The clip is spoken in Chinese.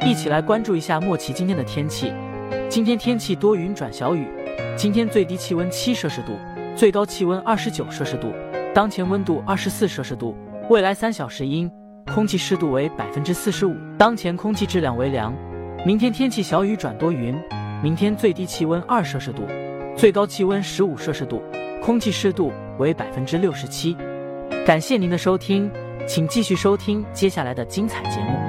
一起来关注一下莫奇今天的天气。今天天气多云转小雨，今天最低气温7摄氏度，最高气温29摄氏度，当前温度24摄氏度。未来3小时阴，空气湿度为45%，当前空气质量为良。明天天气小雨转多云，明天最低气温2摄氏度，最高气温15摄氏度，空气湿度为67%。感谢您的收听，请继续收听接下来的精彩节目。